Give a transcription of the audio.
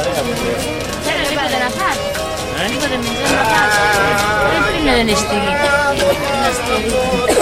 παρέα μου. Θέλω τίποτε να φας. Τίποτε μην θέλω να φας. Δεν είναι στήρι.